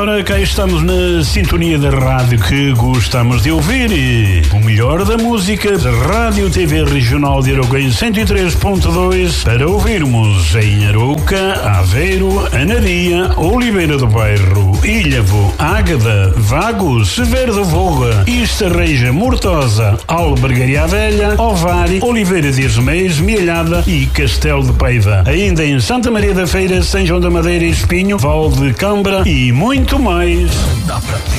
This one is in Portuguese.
ora, cá estamos na sintonia da rádio que gostamos de ouvir. E o melhor da música da Rádio TV Regional de Arouca em 103.2 para ouvirmos em Arouca, Aveiro, Anadia, Oliveira do Bairro, Ilhavo, Águeda, Vagos, Severo da Voga, Estarreja, Mortosa, Albergaria Velha, Ovar, Oliveira de Esmeios, Mielhada e Castelo de Paiva. Ainda em Santa Maria da Feira, São João da Madeira e Espinho, Val de Câmara e muito mais. Dá pra ter